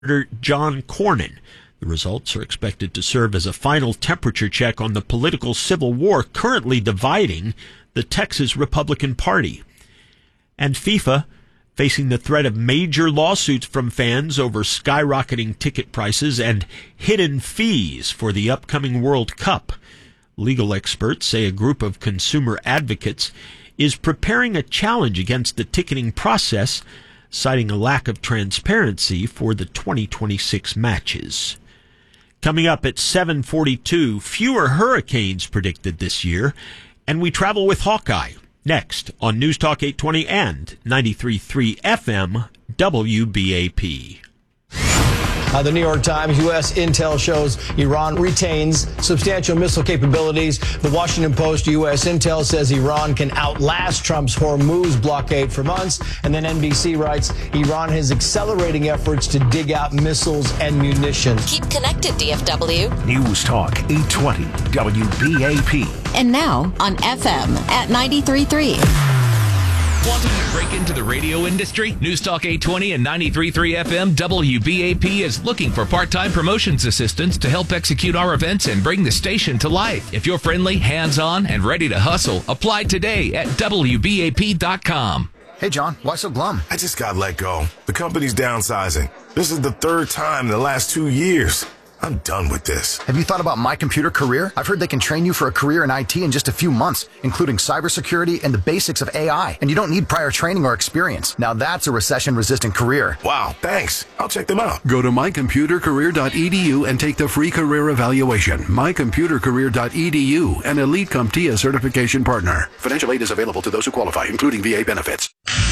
John Cornyn. The results are expected to serve as a final temperature check on the political civil war currently dividing the Texas Republican Party. And FIFA, facing the threat of major lawsuits from fans over skyrocketing ticket prices and hidden fees for the upcoming World Cup. Legal experts say a group of consumer advocates is preparing a challenge against the ticketing process, citing a lack of transparency for the 2026 matches. Coming up at 7:42, fewer hurricanes predicted this year, and we travel with Hawkeye. Next on News Talk 820 and 93.3 FM WBAP. The New York Times, U.S. intel shows Iran retains substantial missile capabilities. The Washington Post, U.S. intel says Iran can outlast Trump's Hormuz blockade for months. And then NBC writes Iran is accelerating efforts to dig out missiles and munitions. Keep connected, DFW. News Talk 820 WBAP. And now on FM at 93.3. Wanting to break into the radio industry? News Talk 820 and 93.3 FM WBAP is looking for part-time promotions assistants to help execute our events and bring the station to life. If you're friendly, hands-on, and ready to hustle, apply today at WBAP.com. Hey, John, why so glum? I just got let go. The company's downsizing. This is the third time in the last 2 years. I'm done with this. Have you thought about My Computer Career? I've heard they can train you for a career in IT in just a few months, including cybersecurity and the basics of AI. And you don't need prior training or experience. Now that's a recession-resistant career. Wow, thanks. I'll check them out. Go to mycomputercareer.edu and take the free career evaluation. Mycomputercareer.edu, an Elite CompTIA certification partner. Financial aid is available to those who qualify, including VA benefits.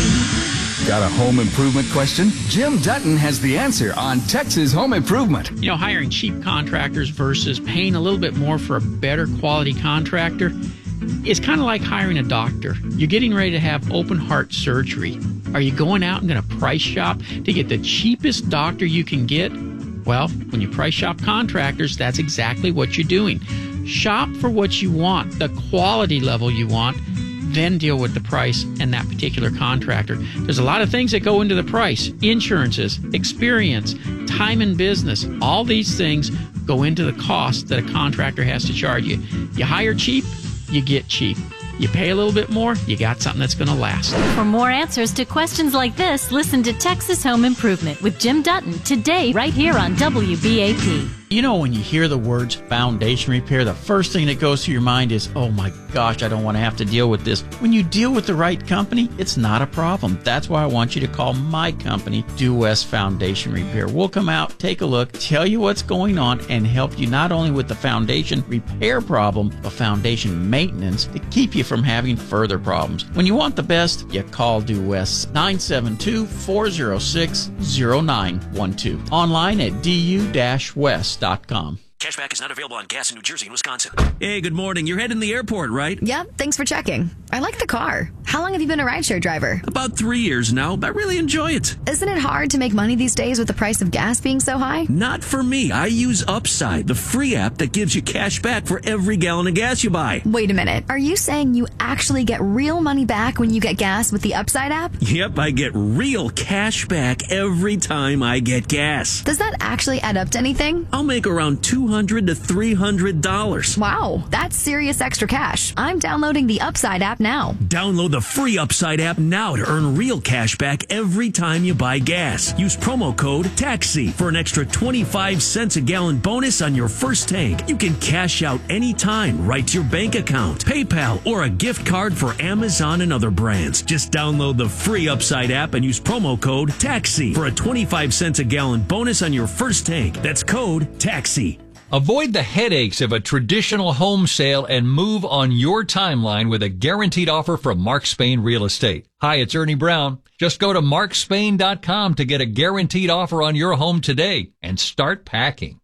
Got a home improvement question? Jim Dutton has the answer on Texas Home Improvement. You know, hiring cheap contractors versus paying a little bit more for a better quality contractor is kind of like hiring a doctor. You're getting ready to have open heart surgery. Are you going out and going to price shop to get the cheapest doctor you can get? Well, when you price shop contractors, that's exactly what you're doing. Shop for what you want, the quality level you want, then deal with the price and that particular contractor. There's a lot of things that go into the price. Insurances, experience, time in business. All these things go into the cost that a contractor has to charge you. You hire cheap, you get cheap. You pay a little bit more, you got something that's going to last. For more answers to questions like this, listen to Texas Home Improvement with Jim Dutton today right here on WBAP. You know, when you hear the words foundation repair, the first thing that goes through your mind is, oh my gosh, I don't want to have to deal with this. When you deal with the right company, it's not a problem. That's why I want you to call my company, Due West Foundation Repair. We'll come out, take a look, tell you what's going on, and help you not only with the foundation repair problem, but foundation maintenance to keep you from having further problems. When you want the best, you call Due West, 972-406-0912. Online at du-west.com. Cashback is not available on gas in New Jersey and Wisconsin. Hey, good morning. You're heading to the airport, right? Yep, thanks for checking. I like the car. How long have you been a rideshare driver? About 3 years now, but I really enjoy it. Isn't it hard to make money these days with the price of gas being so high? Not for me. I use Upside, the free app that gives you cash back for every gallon of gas you buy. Wait a minute. Are you saying you actually get real money back when you get gas with the Upside app? Yep, I get real cash back every time I get gas. Does that actually add up to anything? I'll make around $200 to $300. Wow, that's serious extra cash. I'm downloading the Upside app now. Download the free Upside app now to earn real cash back every time you buy gas. Use promo code TAXI for an extra 25 cents a gallon bonus on your first tank. You can cash out anytime right to your bank account, PayPal, or a gift card for Amazon and other brands. Just download the free Upside app and use promo code TAXI for a 25 cents a gallon bonus on your first tank. That's code TAXI. Avoid the headaches of a traditional home sale and move on your timeline with a guaranteed offer from Mark Spain Real Estate. Hi, it's Ernie Brown. Just go to markspain.com to get a guaranteed offer on your home today and start packing.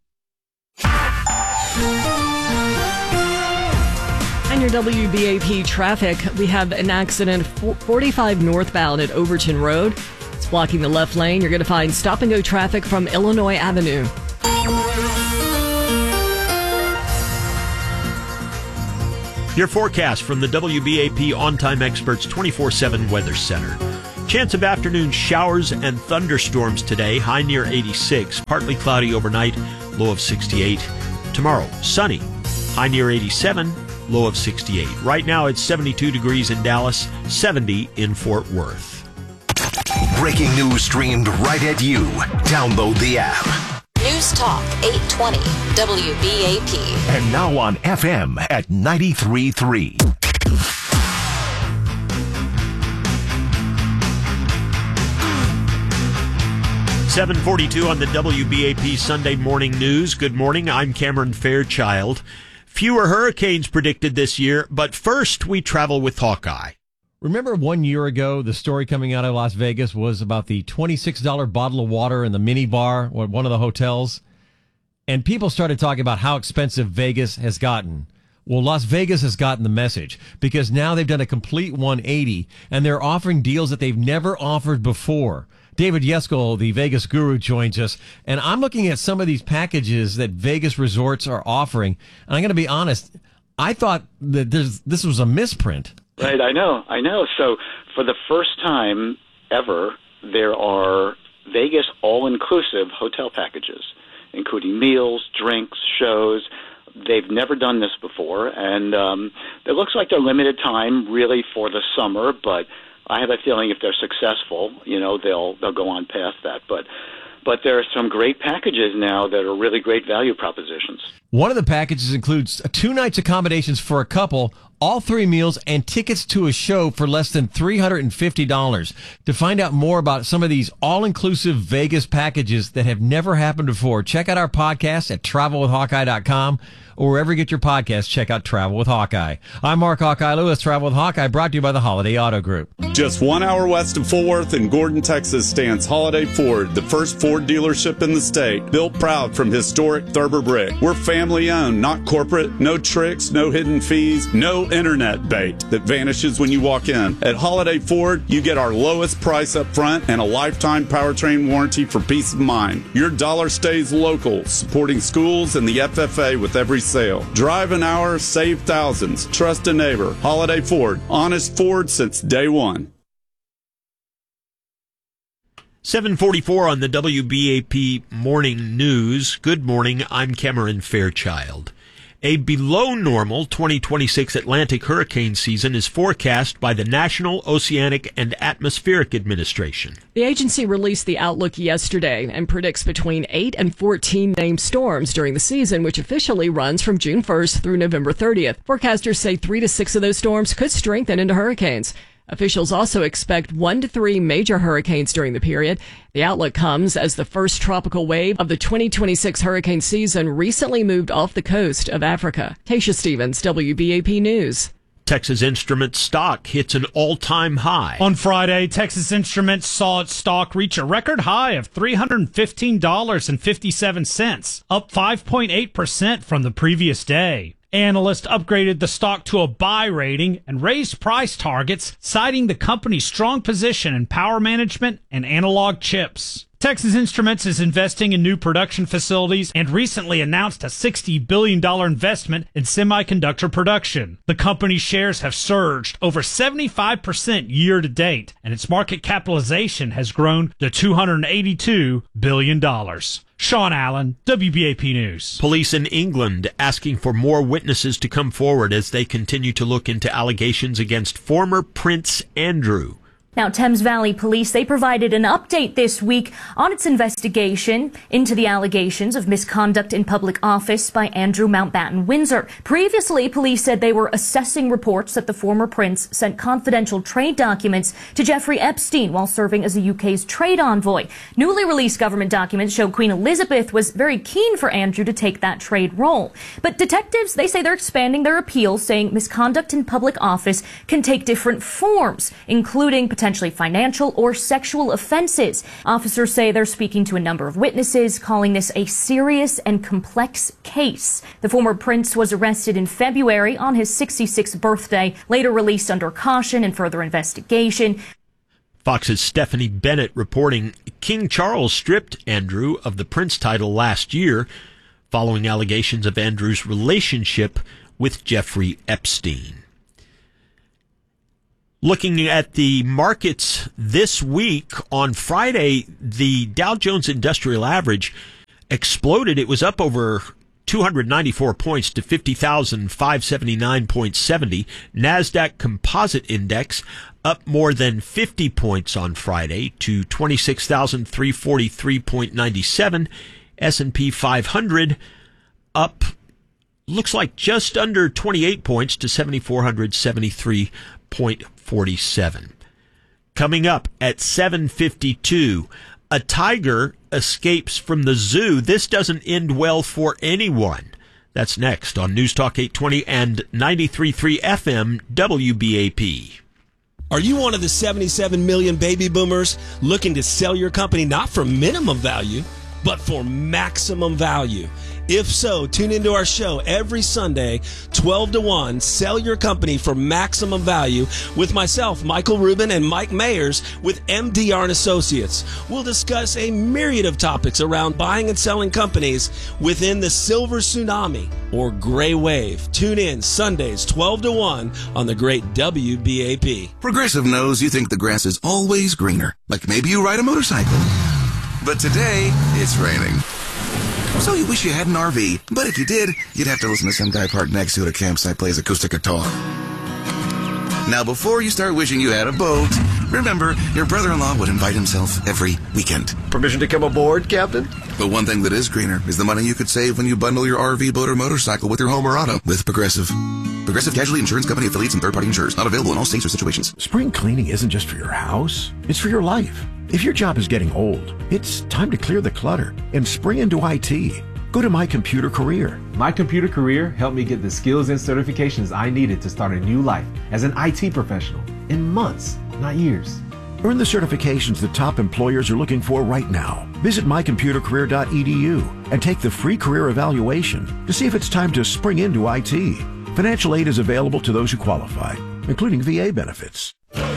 On your WBAP traffic, we have an accident 45 northbound at Overton Road. It's blocking the left lane. You're going to find stop-and-go traffic from Illinois Avenue. Your forecast from the WBAP On Time Experts 24/7 Weather Center. Chance of afternoon showers and thunderstorms today, high near 86. Partly cloudy overnight, low of 68. Tomorrow, sunny, high near 87, low of 68. Right now, it's 72 degrees in Dallas, 70 in Fort Worth. Breaking news streamed right at you. Download the app. News Talk 820 WBAP. And now on FM at 93.3. .742 on the WBAP Sunday Morning News. Good morning, I'm Cameron Fairchild. Fewer hurricanes predicted this year, but first we travel with Hawkeye. Remember 1 year ago, the story coming out of Las Vegas was about the $26 bottle of water in the mini bar at one of the hotels. And people started talking about how expensive Vegas has gotten. Well, Las Vegas has gotten the message because now they've done a complete 180 and they're offering deals that they've never offered before. David Yeskel, the Vegas guru, joins us, and I'm looking at some of these packages that Vegas resorts are offering. And I'm going to be honest, I thought that this was a misprint. Right, I know. So for the first time ever, there are Vegas all-inclusive hotel packages, including meals, drinks, shows. They've never done this before, and it looks like they're limited time really for the summer, but I have a feeling if they're successful, they'll go on past that. But there are some great packages now that are really great value propositions. One of the packages includes 2 nights accommodations for a couple, all 3 meals, and tickets to a show for less than $350. To find out more about some of these all-inclusive Vegas packages that have never happened before, check out our podcast at travelwithhawkeye.com, or wherever you get your podcasts, check out Travel with Hawkeye. I'm Mark Hawkeye Lewis. Travel with Hawkeye brought to you by the Holiday Auto Group. Just 1 hour west of Fort Worth in Gordon, Texas stands Holiday Ford, the first Ford dealership in the state, built proud from historic Thurber brick. We're family owned, not corporate, no tricks, no hidden fees, no internet bait that vanishes when you walk in. At Holiday Ford, you get our lowest price up front and a lifetime powertrain warranty for peace of mind. Your dollar stays local, supporting schools and the FFA with every sale. Drive an hour, save thousands. Trust a neighbor. Holiday Ford. Honest Ford since day one. 744 on the WBAP Morning News. Good morning, I'm Cameron Fairchild. A below normal 2026 Atlantic hurricane season is forecast by the National Oceanic and Atmospheric Administration. The agency released the outlook yesterday and predicts between 8 and 14 named storms during the season, which officially runs from June 1st through November 30th. Forecasters say 3 to 6 of those storms could strengthen into hurricanes. Officials also expect 1 to 3 major hurricanes during the period. The outlook comes as the first tropical wave of the 2026 hurricane season recently moved off the coast of Africa. Tasha Stevens, WBAP News. Texas Instruments stock hits an all-time high. On Friday, Texas Instruments saw its stock reach a record high of $315.57, up 5.8% from the previous day. Analysts upgraded the stock to a buy rating and raised price targets, citing the company's strong position in power management and analog chips. Texas Instruments is investing in new production facilities and recently announced a $60 billion investment in semiconductor production. The company's shares have surged over 75% year to date, and its market capitalization has grown to $282 billion. Sean Allen, WBAP News. Police in England asking for more witnesses to come forward as they continue to look into allegations against former Prince Andrew. Now, Thames Valley Police, they provided an update this week on its investigation into the allegations of misconduct in public office by Andrew Mountbatten Windsor. Previously, police said they were assessing reports that the former prince sent confidential trade documents to Jeffrey Epstein while serving as the UK's trade envoy. Newly released government documents show Queen Elizabeth was very keen for Andrew to take that trade role. But detectives, they say they're expanding their appeal, saying misconduct in public office can take different forms, including potentially financial or sexual offenses. Officers say they're speaking to a number of witnesses, calling this a serious and complex case. The former prince was arrested in February on his 66th birthday, later released under caution and further investigation. Fox's Stephanie Bennett reporting King Charles stripped Andrew of the prince title last year following allegations of Andrew's relationship with Jeffrey Epstein. Looking at the markets this week, on Friday, the Dow Jones Industrial Average exploded. It was up over 294 points to 50,579.70. NASDAQ Composite Index up more than 50 points on Friday to 26,343.97. S&P 500 up, looks like just under 28 points to 7,473.47. Coming up at 7:52, a tiger escapes from the zoo. This doesn't end well for anyone. That's next on News Talk 820 and 93.3 FM WBAP. Are you one of the 77 million baby boomers looking to sell your company not for minimum value, but for maximum value? If so, tune into our show every Sunday, 12 to 1, Sell Your Company for Maximum Value, with myself, Michael Rubin, and Mike Mayers with MDR & Associates. We'll discuss a myriad of topics around buying and selling companies within the silver tsunami or gray wave. Tune in Sundays, 12 to 1 on the great WBAP. Progressive knows you think the grass is always greener, like maybe you ride a motorcycle. But today, it's raining. So you wish you had an RV, but if you did, you'd have to listen to some guy parked next to it at a campsite plays acoustic guitar. Now, before you start wishing you had a boat, remember, your brother-in-law would invite himself every weekend. Permission to come aboard, Captain? But one thing that is greener is the money you could save when you bundle your RV, boat, or motorcycle with your home or auto with Progressive. Progressive Casualty Insurance Company affiliates and third-party insurers. Not available in all states or situations. Spring cleaning isn't just for your house. It's for your life. If your job is getting old, it's time to clear the clutter and spring into IT. Go to My Computer Career. My Computer Career helped me get the skills and certifications I needed to start a new life as an IT professional in months, not years. Earn the certifications the top employers are looking for right now. Visit mycomputercareer.edu and take the free career evaluation to see if it's time to spring into IT. Financial aid is available to those who qualify, including VA benefits.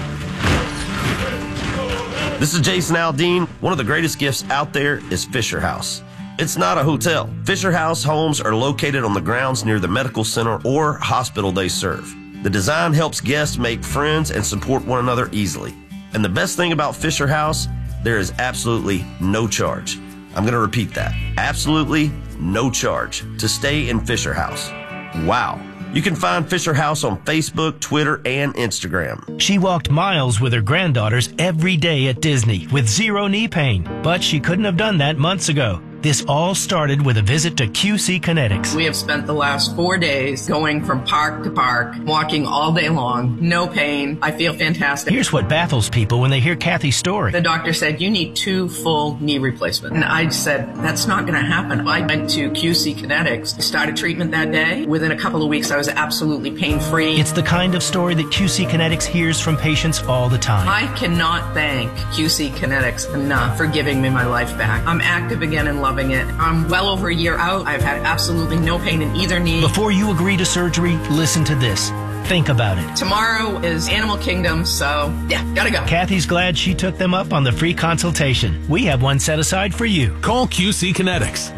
This is Jason Aldean. One of the greatest gifts out there is Fisher House. It's not a hotel. Fisher House homes are located on the grounds near the medical center or hospital they serve. The design helps guests make friends and support one another easily. And the best thing about Fisher House, there is absolutely no charge. I'm going to repeat that. Absolutely no charge to stay in Fisher House. Wow. You can find Fisher House on Facebook, Twitter, and Instagram. She walked miles with her granddaughters every day at Disney with zero knee pain, but she couldn't have done that months ago. This all started with a visit to QC Kinetics. We have spent the last 4 days going from park to park, walking all day long, no pain. I feel fantastic. Here's what baffles people when they hear Kathy's story. The doctor said, you need 2 full knee replacements. And I said, that's not going to happen. I went to QC Kinetics, started treatment that day. Within a couple of weeks, I was absolutely pain-free. It's the kind of story that QC Kinetics hears from patients all the time. I cannot thank QC Kinetics enough for giving me my life back. I'm active again and loving it. I'm well over a year out. I've had absolutely no pain in either knee. Before you agree to surgery, listen to this. Think about it. Tomorrow is Animal Kingdom, so yeah, gotta go. Kathy's glad she took them up on the free consultation. We have one set aside for you. Call QC Kinetics,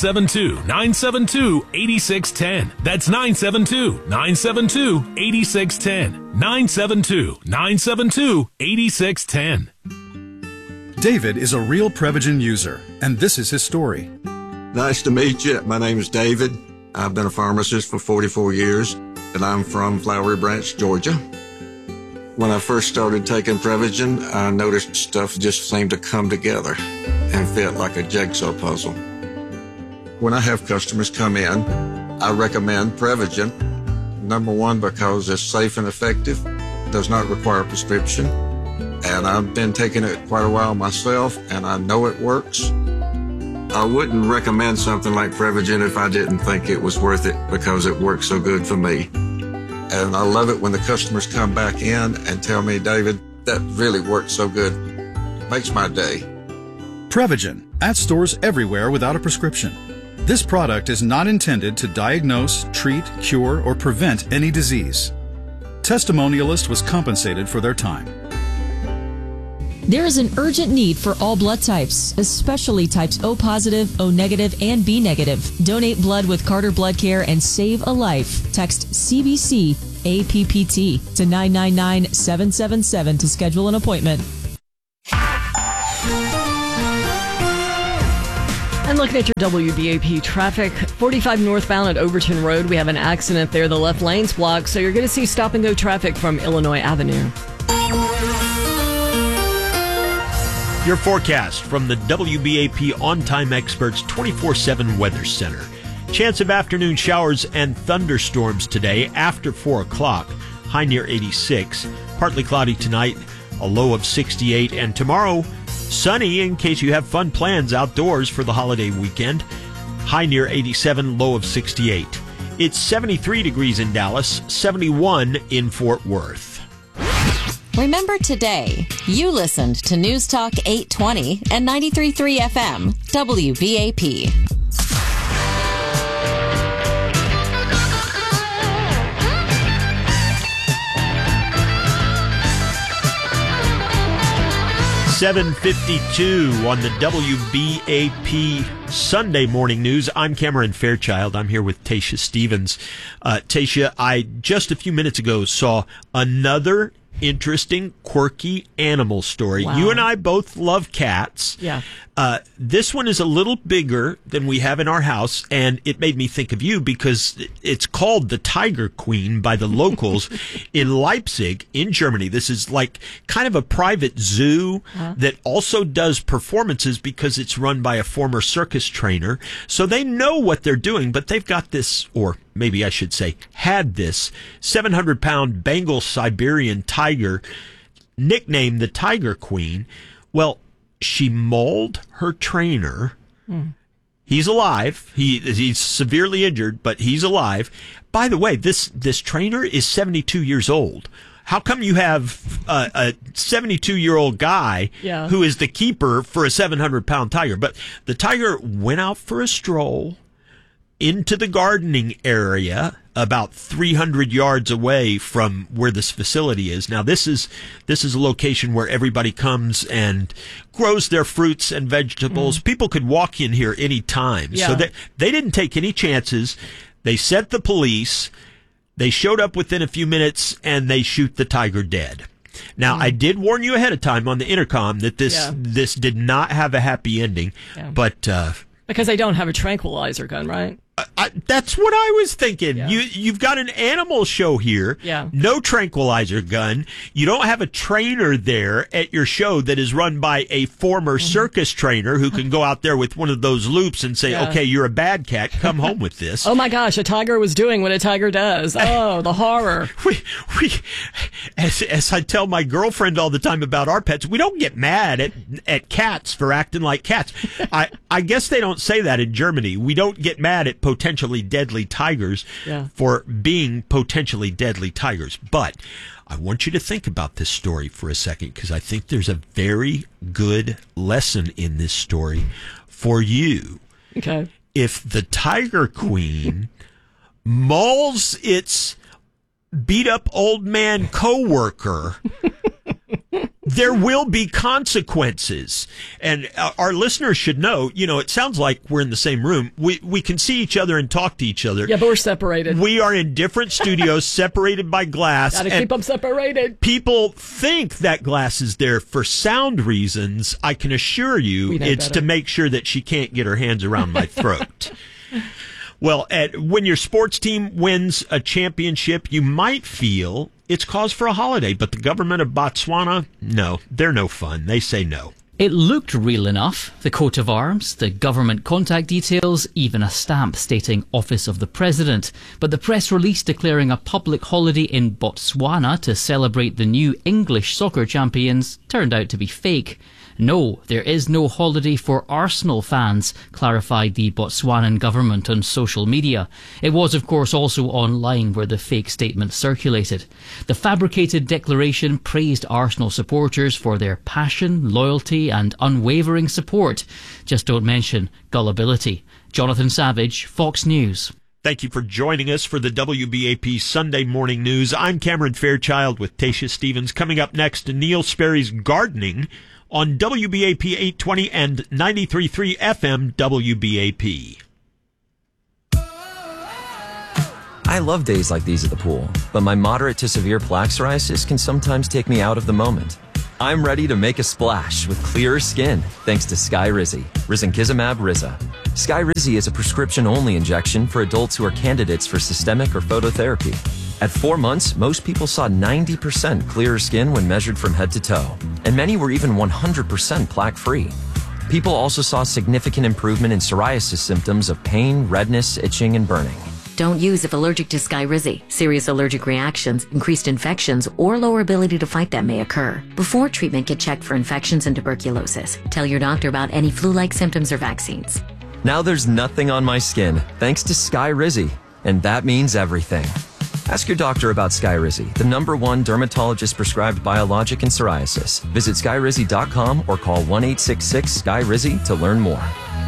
972-972-8610. That's 972-972-8610. 972-972-8610. David is a real Prevagen user, and this is his story. Nice to meet you. My name is David. I've been a pharmacist for 44 years, and I'm from Flowery Branch, Georgia. When I first started taking Prevagen, I noticed stuff just seemed to come together and fit like a jigsaw puzzle. When I have customers come in, I recommend Prevagen. Number one, because it's safe and effective, does not require a prescription. And I've been taking it quite a while myself, and I know it works. I wouldn't recommend something like Prevagen if I didn't think it was worth it because it works so good for me. And I love it when the customers come back in and tell me, David, that really works so good. Makes my day. Prevagen, at stores everywhere without a prescription. This product is not intended to diagnose, treat, cure, or prevent any disease. Testimonialist was compensated for their time. There is an urgent need for all blood types, especially types O positive, O negative, and B negative. Donate blood with Carter Blood Care and save a life. Text CBC WBAPPT to 999-777 to schedule an appointment. And looking at your WBAP traffic, 45 northbound at Overton Road, we have an accident there. The left lane's blocked, so you're going to see stop-and-go traffic from Illinois Avenue. Your forecast from the WBAP On-Time Experts 24/7 Weather Center. Chance of afternoon showers and thunderstorms today after 4 o'clock. High near 86. Partly cloudy tonight, a low of 68. And tomorrow, sunny in case you have fun plans outdoors for the holiday weekend. High near 87, low of 68. It's 73 degrees in Dallas, 71 in Fort Worth. Remember today, you listened to News Talk 820 and 93.3 FM, WBAP. .52 on the WBAP Sunday Morning News. I'm Cameron Fairchild. I'm here with Tasha Stevens. Tasha, I just a few minutes ago saw another interesting, quirky animal story. Wow. You and I both love cats. Yeah. This one is a little bigger than we have in our house, and it made me think of you because it's called the Tiger Queen by the locals in Leipzig, in Germany. This is like kind of a private zoo that also does performances because it's run by a former circus trainer. So they know what they're doing, but they've got this, or maybe I should say, had this 700-pound Bengal Siberian tiger, nicknamed the Tiger Queen. Well, she mauled her trainer. He's alive. He's severely injured, but he's alive. By the way, this trainer is 72 years old. How come you have a 72-year-old guy who is the keeper for a 700-pound tiger? But the tiger went out for a stroll into the gardening area about 300 yards away from where this facility is. Now, this is a location where everybody comes and grows their fruits and vegetables. People could walk in here any time. So they didn't take any chances. They sent the police. They showed up within a few minutes, and they shoot the tiger dead. Now, I did warn you ahead of time on the intercom that this did not have a happy ending, but because they don't have a tranquilizer gun, right? That's what I was thinking. You've got an animal show here. No tranquilizer gun. You don't have a trainer there at your show that is run by a former circus trainer who can go out there with one of those loops and say, okay, you're a bad cat. Come home with this. Oh, my gosh. A tiger was doing what a tiger does. Oh, the horror. As I tell my girlfriend all the time about our pets, we don't get mad at cats for acting like cats. I guess they don't say that in Germany. We don't get mad at potentially deadly tigers for being potentially deadly tigers. But I want you to think about this story for a second, because I think there's a very good lesson in this story for you. Okay. If the Tiger Queen mauls its beat-up old man coworker, there will be consequences. And our listeners should know, it sounds like we're in the same room. We can see each other and talk to each other. Yeah, but we're separated. We are in different studios, separated by glass. Gotta keep them separated. People think that glass is there for sound reasons. I can assure you it's to make sure that she can't get her hands around my throat. Well, when your sports team wins a championship, you might feel it's cause for a holiday, but the government of Botswana, no, they're no fun. They say no. It looked real enough. The coat of arms, the government contact details, even a stamp stating Office of the President. But the press release declaring a public holiday in Botswana to celebrate the new English soccer champions turned out to be fake. No, there is no holiday for Arsenal fans, clarified the Botswanan government on social media. It was, of course, also online where the fake statement circulated. The fabricated declaration praised Arsenal supporters for their passion, loyalty and unwavering support. Just don't mention gullibility. Jonathan Savage, Fox News. Thank you for joining us for the WBAP Sunday Morning News. I'm Cameron Fairchild with Tasha Stevens. Coming up next, Neil Sperry's Gardening on WBAP 820 and 93.3 FM WBAP. I love days like these at the pool, but my moderate to severe plaque psoriasis can sometimes take me out of the moment. I'm ready to make a splash with clearer skin thanks to Skyrizi, risankizumab Riza. Skyrizi is a prescription-only injection for adults who are candidates for systemic or phototherapy. At 4 months, most people saw 90% clearer skin when measured from head to toe, and many were even 100% plaque-free. People also saw significant improvement in psoriasis symptoms of pain, redness, itching, and burning. Don't use if allergic to Skyrizi. Serious allergic reactions, increased infections, or lower ability to fight them may occur. Before treatment, get checked for infections and tuberculosis. Tell your doctor about any flu-like symptoms or vaccines. Now there's nothing on my skin thanks to Skyrizi, and that means everything. Ask your doctor about Skyrizi, the #1 dermatologist-prescribed biologic in psoriasis. Visit Skyrizi.com or call 1-866-SKY-RIZI to learn more.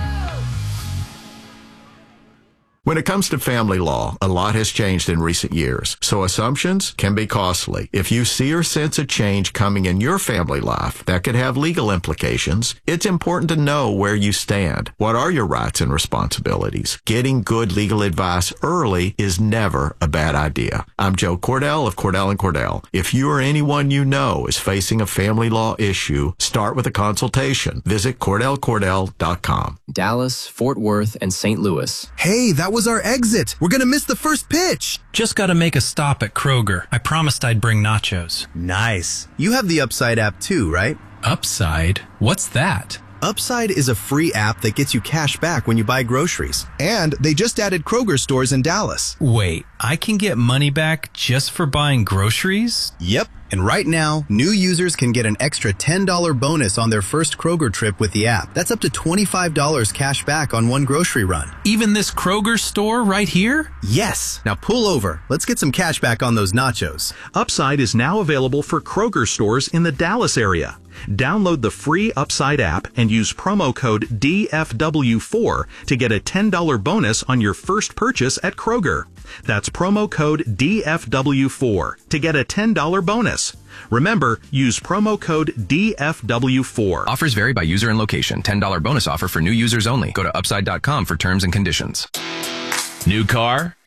When it comes to family law, a lot has changed in recent years, so assumptions can be costly. If you see or sense a change coming in your family life that could have legal implications, it's important to know where you stand. What are your rights and responsibilities? Getting good legal advice early is never a bad idea. I'm Joe Cordell of Cordell & Cordell. If you or anyone you know is facing a family law issue, start with a consultation. Visit CordellCordell.com. Dallas, Fort Worth, and St. Louis. Hey, that was our exit. We're gonna miss the first pitch. Just gotta make a stop at Kroger. I promised I'd bring nachos. Nice. You have the Upside app too, right? Upside? What's that? Upside is a free app that gets you cash back when you buy groceries. And they just added Kroger stores in Dallas. Wait, I can get money back just for buying groceries? Yep. And right now, new users can get an extra $10 bonus on their first Kroger trip with the app. That's up to $25 cash back on one grocery run. Even this Kroger store right here? Yes. Now pull over. Let's get some cash back on those nachos. Upside is now available for Kroger stores in the Dallas area. Download the free Upside app and use promo code DFW4 to get a $10 bonus on your first purchase at Kroger. That's promo code DFW4 to get a $10 bonus. Remember, use promo code DFW4. Offers vary by user and location. $10 bonus offer for new users only. Go to upside.com for terms and conditions. New car?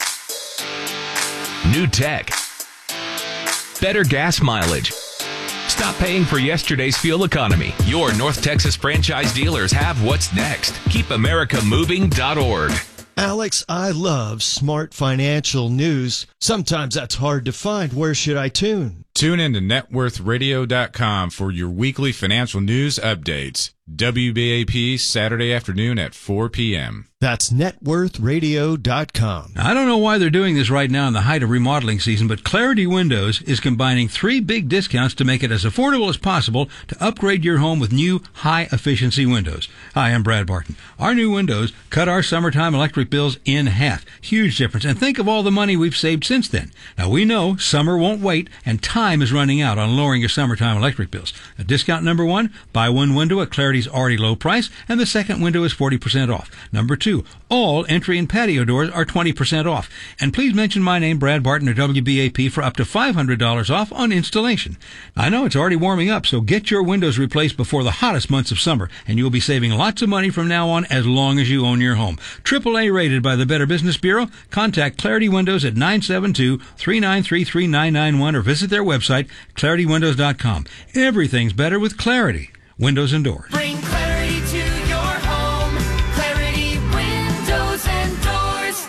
New tech? Better gas mileage? Stop paying for yesterday's fuel economy. Your North Texas franchise dealers have what's next. KeepAmericaMoving.org. Alex, I love smart financial news. Sometimes that's hard to find. Where should I tune? Tune in to networthradio.com for your weekly financial news updates. WBAP Saturday afternoon at 4 p.m. That's networthradio.com. I don't know why they're doing this right now in the height of remodeling season, but Clarity Windows is combining 3 big discounts to make it as affordable as possible to upgrade your home with new high-efficiency windows. Hi, I'm Brad Barton. Our new windows cut our summertime electric bills in half. Huge difference. And think of all the money we've saved since then. Now, we know summer won't wait, and time is running out on lowering your summertime electric bills. Discount number 1, buy one window at Clarity's already low price, and the second window is 40% off. Number 2, all entry and patio doors are 20% off. And please mention my name, Brad Barton, or WBAP, for up to $500 off on installation. I know it's already warming up, so get your windows replaced before the hottest months of summer, and you'll be saving lots of money from now on as long as you own your home. AAA rated by the Better Business Bureau. Contact Clarity Windows at 972-393-3991 or visit their website, ClarityWindows.com. Everything's better with Clarity Windows and Doors. Bring clarity to your home. Clarity Windows and Doors.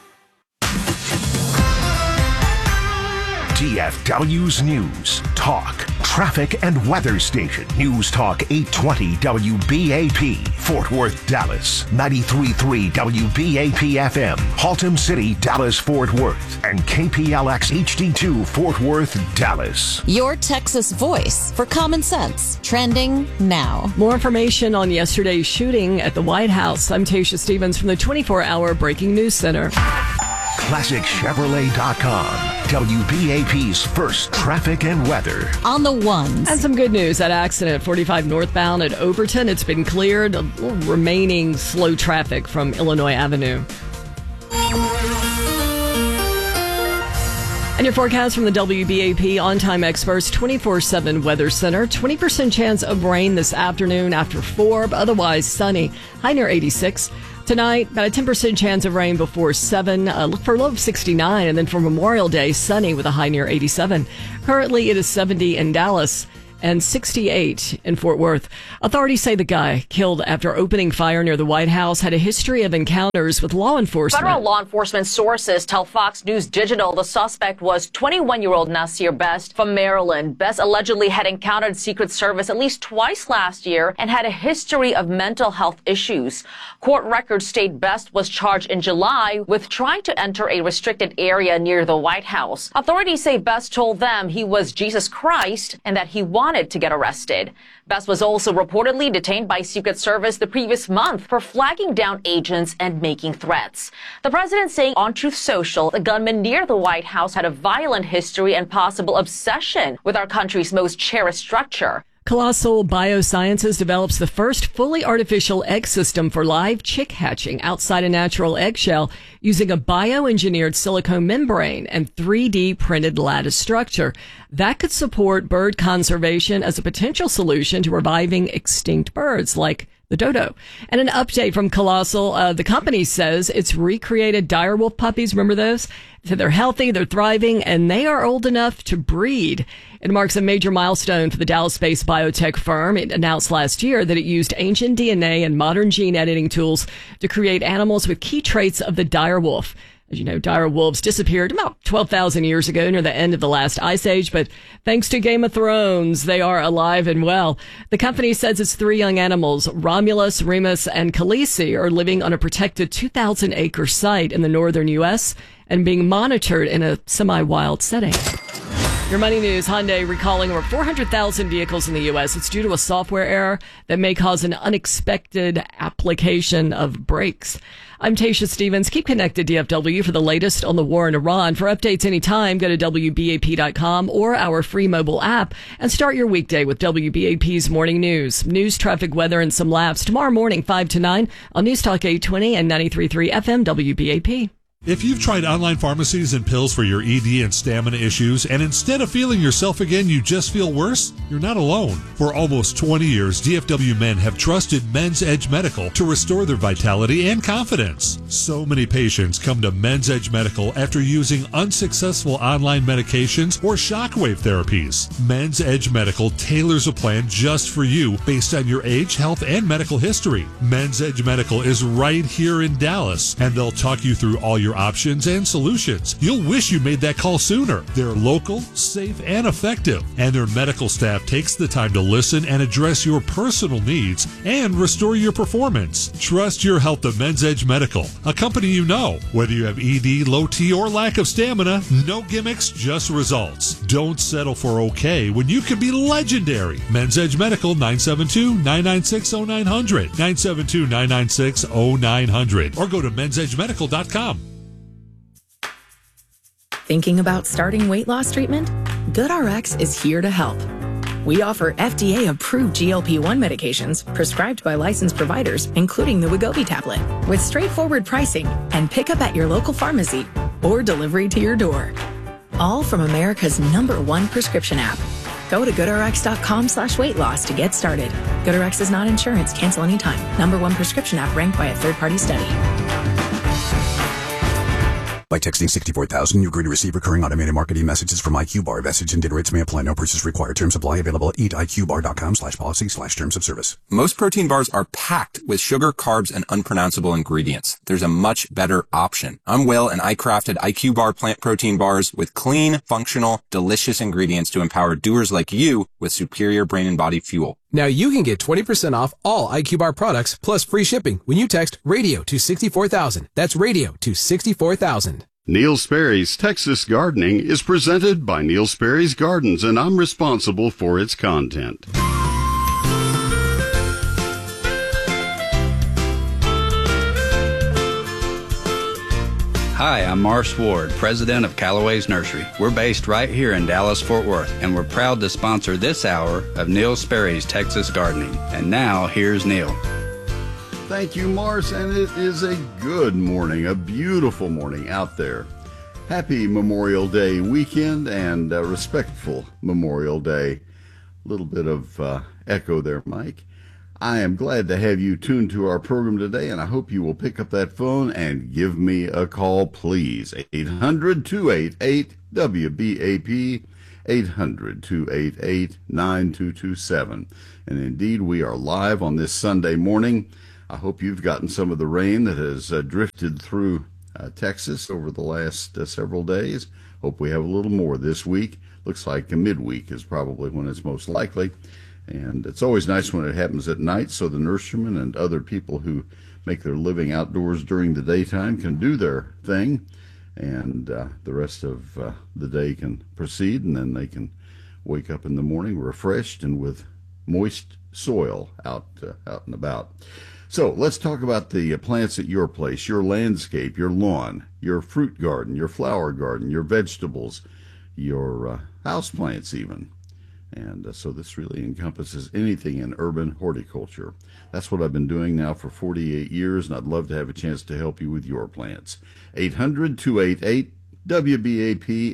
DFW's News, Talk, Traffic and Weather Station. News Talk 820 WBAP, Fort Worth, Dallas. 93.3 WBAP FM, Haltom City, Dallas, Fort Worth. And KPLX HD2, Fort Worth, Dallas. Your Texas voice for common sense. Trending now. More information on yesterday's shooting at the White House. I'm Tasha Stevens from the 24-hour Breaking News Center. ClassicChevrolet.com. WBAP's first traffic and weather. On the ones. And some good news. That accident at 45 northbound at Overton, it's been cleared. Remaining slow traffic from Illinois Avenue. And your forecast from the WBAP On-Time Experts 24/7 Weather Center. 20% chance of rain this afternoon after 4, but otherwise sunny. High near 86. Tonight, about a 10% chance of rain before 7. Look for a low of 69. And then for Memorial Day, sunny with a high near 87. Currently, it is 70 in Dallas and 68 in Fort Worth. Authorities say the guy killed after opening fire near the White House had a history of encounters with law enforcement. Federal law enforcement sources tell Fox News Digital the suspect was 21-year-old Nasir Best from Maryland. Best allegedly had encountered Secret Service at least twice last year and had a history of mental health issues. Court records state Best was charged in July with trying to enter a restricted area near the White House. Authorities say Best told them he was Jesus Christ and that he wanted to get arrested. Best was also reportedly detained by Secret Service the previous month for flagging down agents and making threats. The president saying on Truth Social, the gunman near the White House had a violent history and possible obsession with our country's most cherished structure. Colossal Biosciences develops the first fully artificial egg system for live chick hatching outside a natural eggshell using a bioengineered silicone membrane and 3D printed lattice structure. That could support bird conservation as a potential solution to reviving extinct birds like the dodo. And an update from Colossal, the company says it's recreated direwolf puppies. Remember those? So they're healthy, they're thriving, and they are old enough to breed. It marks a major milestone for the Dallas-based biotech firm. It announced last year that it used ancient DNA and modern gene editing tools to create animals with key traits of the direwolf. As you know, dire wolves disappeared about 12,000 years ago near the end of the last ice age, but thanks to Game of Thrones, they are alive and well. The company says its 3 young animals, Romulus, Remus, and Khaleesi, are living on a protected 2,000-acre site in the northern U.S. and being monitored in a semi-wild setting. Your money news, Hyundai recalling over 400,000 vehicles in the U.S. It's due to a software error that may cause an unexpected application of brakes. I'm Tasha Stevens. Keep connected, DFW, for the latest on the war in Iran. For updates anytime, go to WBAP.com or our free mobile app and start your weekday with WBAP's Morning News. News, traffic, weather, and some laughs tomorrow morning, 5 to 9 on News Talk 820 and 93.3 FM WBAP. If you've tried online pharmacies and pills for your ED and stamina issues, and instead of feeling yourself again, you just feel worse, you're not alone. For almost 20 years, DFW men have trusted Men's Edge Medical to restore their vitality and confidence. So many patients come to Men's Edge Medical after using unsuccessful online medications or shockwave therapies. Men's Edge Medical tailors a plan just for you based on your age, health, and medical history. Men's Edge Medical is right here in Dallas, and they'll talk you through all your options and solutions. You'll wish you made that call sooner. They're local, safe, and effective, and their medical staff takes the time to listen and address your personal needs and restore your performance. Trust your health to Men's Edge Medical, a company you know. Whether you have ED, low T, or lack of stamina, no gimmicks, just results. Don't settle for okay when you can be legendary. Men's Edge Medical, 972-996-0900, 972-996-0900, or go to mensedgemedical.com. Thinking about starting weight loss treatment? GoodRx is here to help. We offer FDA-approved GLP-1 medications prescribed by licensed providers, including the Wegovy tablet, with straightforward pricing and pickup at your local pharmacy or delivery to your door. All from America's #1 prescription app. Go to GoodRx.com/weight loss to get started. GoodRx is not insurance. Cancel anytime. #1 prescription app ranked by a third-party study. By texting 64,000, you agree to receive recurring automated marketing messages from IQ Bar. Message and data rates may apply. No purchase required. Terms apply. Available at eatiqbar.com/policy/terms of service. Most protein bars are packed with sugar, carbs, and unpronounceable ingredients. There's a much better option. I'm Will, and I crafted IQ Bar plant protein bars with clean, functional, delicious ingredients to empower doers like you with superior brain and body fuel. Now you can get 20% off all IQ Bar products plus free shipping when you text radio to 64,000. That's radio to 64,000. Neil Sperry's Texas Gardening is presented by Neil Sperry's Gardens, and I'm responsible for its content. Hi, I'm Morris Ward, president of Callaway's Nursery. We're based right here in Dallas-Fort Worth, and we're proud to sponsor this hour of Neil Sperry's Texas Gardening. And now, here's Neil. Thank you, Morris, and it is a good morning, a beautiful morning out there. Happy Memorial Day weekend and a respectful Memorial Day. A little bit of echo there, Mike. I am glad to have you tuned to our program today, and I hope you will pick up that phone and give me a call, please. 800-288-WBAP, 800-288-9227. And indeed, we are live on this Sunday morning. I hope you've gotten some of the rain that has drifted through Texas over the last several days. Hope we have a little more this week. Looks like midweek is probably when it's most likely. And it's always nice when it happens at night, so the nurserymen and other people who make their living outdoors during the daytime can do their thing, and the rest of the day can proceed, and then they can wake up in the morning refreshed and with moist soil out and about. So let's talk about the plants at your place, your landscape, your lawn, your fruit garden, your flower garden, your vegetables, your house plants even. And so this really encompasses anything in urban horticulture. That's what I've been doing now for 48 years, and I'd love to have a chance to help you with your plants. 800-288-WBAP,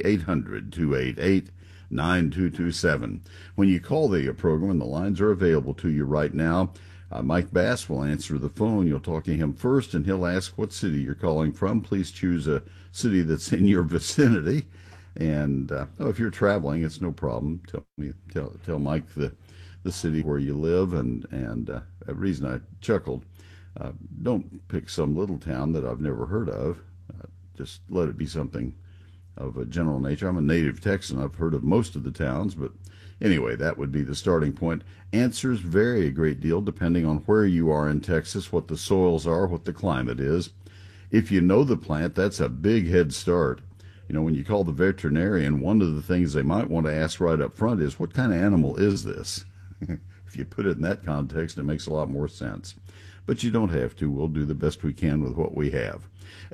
800-288-9227. When you call the program, and the lines are available to you right now, Mike Bass will answer the phone. You'll talk to him first, and he'll ask what city you're calling from. Please choose a city that's in your vicinity. And if you're traveling, it's no problem. Tell Mike the city where you live. And the reason I chuckled, don't pick some little town that I've never heard of. Just let it be something of a general nature. I'm a native Texan. I've heard of most of the towns, but anyway, that would be the starting point. Answers vary a great deal depending on where you are in Texas, what the soils are, what the climate is. If you know the plant, that's a big head start. You know, when you call the veterinarian, one of the things they might want to ask right up front is, what kind of animal is this? If you put it in that context, it makes a lot more sense. But you don't have to. We'll do the best we can with what we have.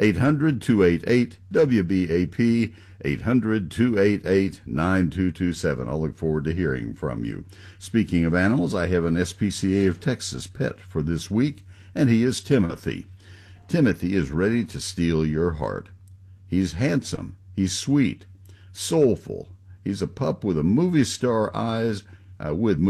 800-288-WBAP, 800-288-9227. I'll look forward to hearing from you. Speaking of animals, I have an SPCA of Texas pet for this week, and he is Timothy. Timothy is ready to steal your heart. He's handsome. He's sweet, soulful. He's a pup with movie star eyes, a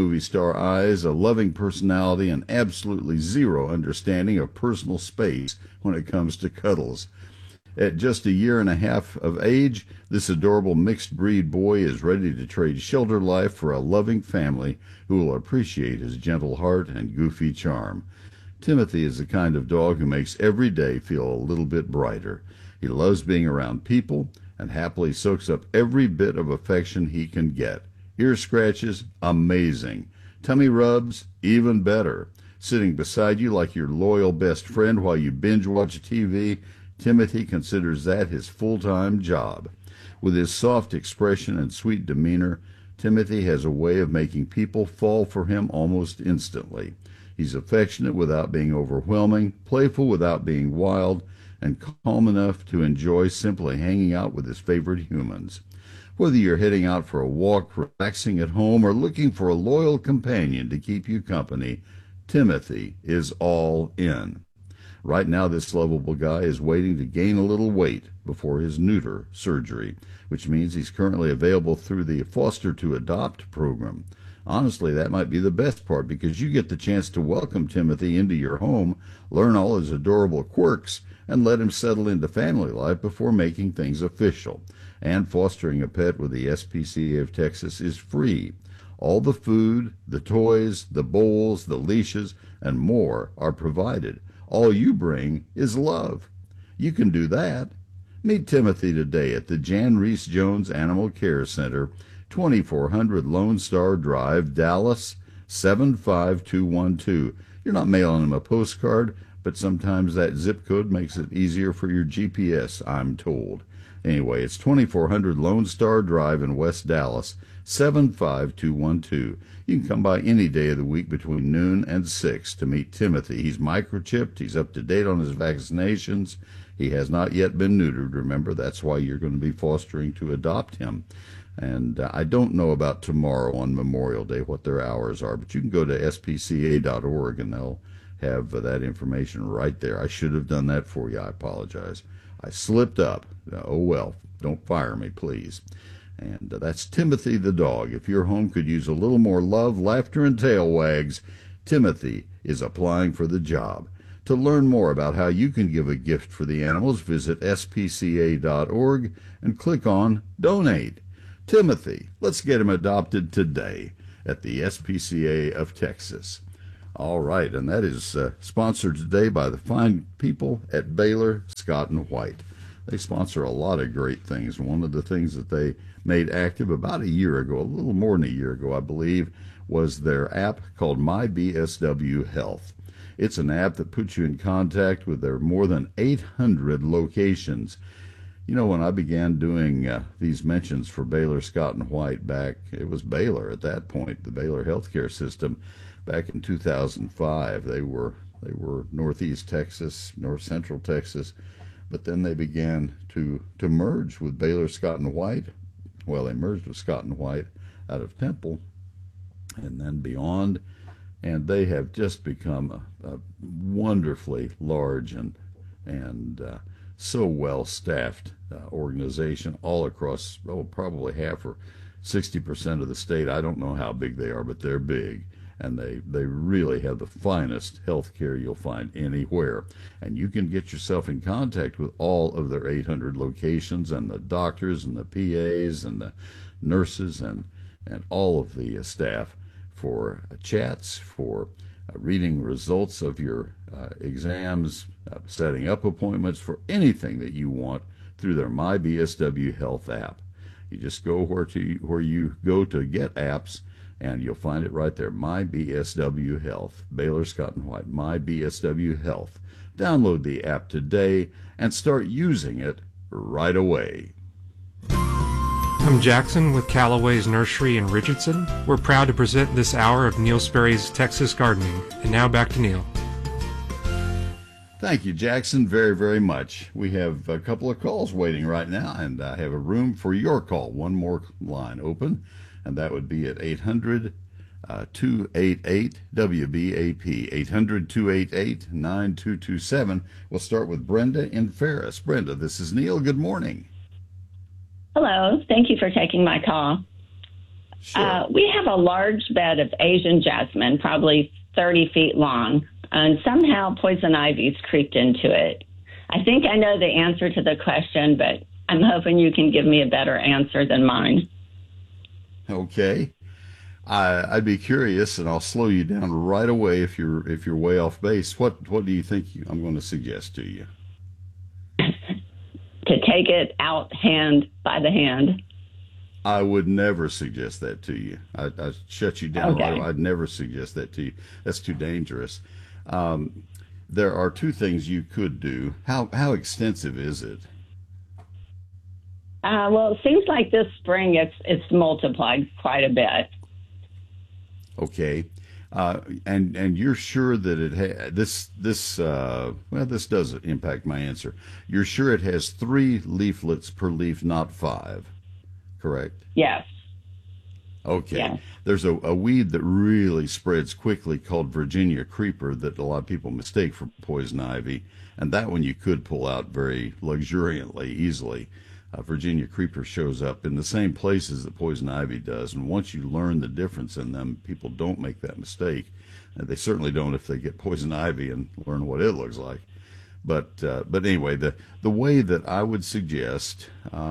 loving personality, and absolutely zero understanding of personal space when it comes to cuddles. At just 1.5 years of age, this adorable mixed breed boy is ready to trade shelter life for a loving family who will appreciate his gentle heart and goofy charm. Timothy is the kind of dog who makes every day feel a little bit brighter. He loves being around people and happily soaks up every bit of affection he can get. Ear scratches, amazing. Tummy rubs, even better. Sitting beside you like your loyal best friend while you binge watch TV, Timothy considers that his full-time job. With his soft expression and sweet demeanor, Timothy has a way of making people fall for him almost instantly. He's affectionate without being overwhelming, playful without being wild, and calm enough to enjoy simply hanging out with his favorite humans. Whether you're heading out for a walk, relaxing at home, or looking for a loyal companion to keep you company, Timothy is all in. Right now, this lovable guy is waiting to gain a little weight before his neuter surgery, which means he's currently available through the Foster to Adopt program. Honestly, that might be the best part, because you get the chance to welcome Timothy into your home, learn all his adorable quirks, and let him settle into family life before making things official. And fostering a pet with the SPCA of Texas is free. All the food, the toys, the bowls, the leashes, and more are provided. All you bring is love. You can do that. Meet Timothy today at the Jan Reese Jones Animal Care Center, 2400 Lone Star Drive, Dallas, 75212. You're not mailing him a postcard, but sometimes that zip code makes it easier for your GPS, I'm told. Anyway, it's 2400 Lone Star Drive in West Dallas, 75212. You can come by any day of the week between noon and 6 to meet Timothy. He's microchipped. He's up to date on his vaccinations. He has not yet been neutered. Remember, that's why you're going to be fostering to adopt him. And I don't know about tomorrow on Memorial Day, what their hours are, but you can go to spca.org and they'll have that information right there. I should have done that for you. I apologize. I slipped up. Oh, well, don't fire me, please. And that's Timothy the dog. If your home could use a little more love, laughter, and tail wags, Timothy is applying for the job. To learn more about how you can give a gift for the animals, visit spca.org and click on Donate. Timothy, let's get him adopted today at the SPCA of Texas. All right, and that is sponsored today by the fine people at Baylor, Scott & White. They sponsor a lot of great things. One of the things that they made active about a year ago, a little more than a year ago, I believe, was their app called MyBSW Health. It's an app that puts you in contact with their more than 800 locations. You know, when I began doing these mentions for Baylor, Scott & White back, it was Baylor at that point, the Baylor healthcare system, back in 2005. They were Northeast Texas, North Central Texas, but then they began to merge with Baylor, Scott & White. Well, they merged with Scott & White out of Temple and then beyond, and they have just become a wonderfully large and so well-staffed organization all across, probably half or 60% of the state. I don't know how big they are, but they're big. And they really have the finest health care you'll find anywhere. And you can get yourself in contact with all of their 800 locations and the doctors and the PAs and the nurses and all of the staff for chats, for reading results of your exams, setting up appointments, for anything that you want through their MyBSW Health app. You just go where you go to get apps, and you'll find it right there, MyBSW Health, Baylor, Scott & White, MyBSW Health. Download the app today and start using it right away. I'm Jackson with Callaway's Nursery in Richardson. We're proud to present this hour of Neil Sperry's Texas Gardening. And now back to Neil. Thank you, Jackson, very, very much. We have a couple of calls waiting right now, and I have a room for your call. One more line open, and that would be at 800-288-WBAP, 800-288-9227. We'll start with Brenda in Ferris. Brenda, this is Neil. Good morning. Hello. Thank you for taking my call. Sure. We have a large bed of Asian jasmine, probably 30 feet long, and somehow poison ivy's creeped into it. I think I know the answer to the question, but I'm hoping you can give me a better answer than mine. Okay. I'd be curious, and I'll slow you down right away if you're way off base. What do you think I'm going to suggest to you? To take it out by the hand. I would never suggest that to you. I'd shut you down right away. I'd never suggest that to you. That's too dangerous. There are two things you could do. How extensive is it? Well, it seems like this spring it's multiplied quite a bit. Okay. And you're sure that it this doesn't impact my answer. You're sure it has 3 leaflets per leaf, not 5, correct? Yes. Okay. Yes. There's a weed that really spreads quickly called Virginia creeper that a lot of people mistake for poison ivy, and that one you could pull out very luxuriantly, easily. Virginia creeper shows up in the same places that poison ivy does, and once you learn the difference in them, people don't make that mistake. They certainly don't if they get poison ivy and learn what it looks like. But anyway, the way that I would suggest,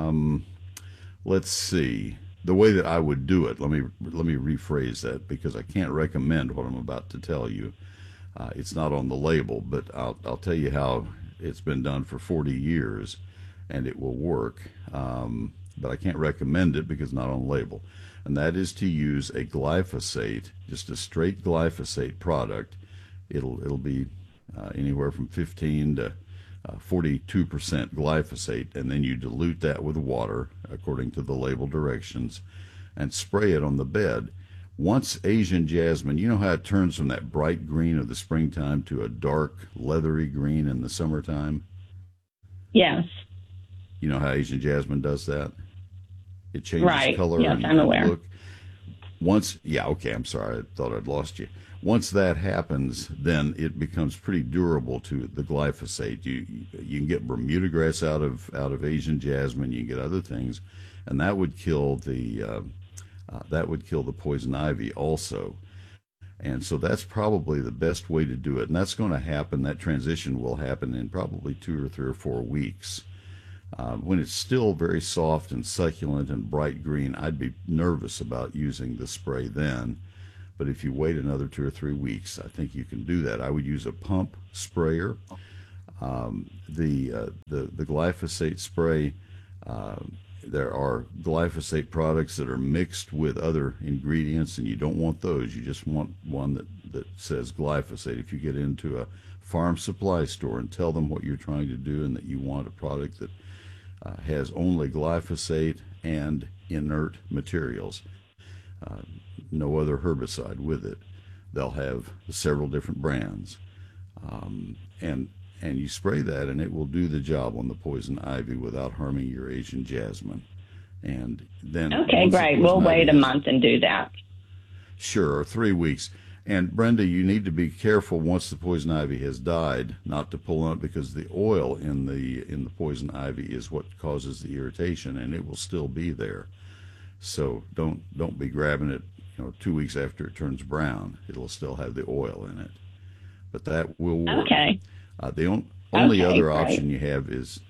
let's see, the way that I would do it. Let me rephrase that, because I can't recommend what I'm about to tell you. It's not on the label, but I'll tell you how it's been done for 40 years. And it will work, but I can't recommend it because it's not on the label. And that is to use a glyphosate, just a straight glyphosate product. It'll be anywhere from 15 to 42% glyphosate, and then you dilute that with water according to the label directions, and spray it on the bed. Once Asian jasmine, you know how it turns from that bright green of the springtime to a dark leathery green in the summertime? Yes. You know how Asian jasmine does that? It changes color and I'm aware. look. I'm sorry, I thought I'd lost you. Once that happens, then it becomes pretty durable to the glyphosate. You can get Bermuda grass out of Asian jasmine. You can get other things, and that would kill the poison ivy also. And so that's probably the best way to do it. And that's going to happen, that transition will happen in probably 2 or 3 or 4 weeks. When it's still very soft and succulent and bright green, I'd be nervous about using the spray then. But if you wait another 2 or 3 weeks, I think you can do that. I would use a pump sprayer. The glyphosate spray, there are glyphosate products that are mixed with other ingredients, and you don't want those. You just want one that says glyphosate. If you get into a farm supply store and tell them what you're trying to do and that you want a product that has only glyphosate and inert materials, no other herbicide with it, they'll have several different brands. And you spray that, and it will do the job on the poison ivy without harming your Asian jasmine. And then okay, great. We'll wait a month and do that. Sure, or 3 weeks. And Brenda, you need to be careful once the poison ivy has died, not to pull on it, because the oil in the poison ivy is what causes the irritation, and it will still be there. So don't be grabbing it, 2 weeks after it turns brown. It'll still have the oil in it. But that will work. Okay. The only other great. option you have